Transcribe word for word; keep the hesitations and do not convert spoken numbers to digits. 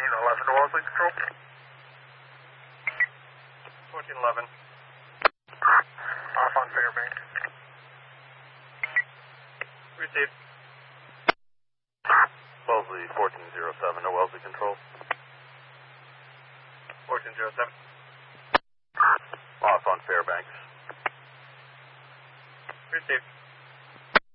fourteen eleven to Wellesley Control. fourteen eleven. Off on Fairbank. Received. Wellesley fourteen oh seven to Wellesley Control. fourteen oh seven. Off on Fairbanks. Received.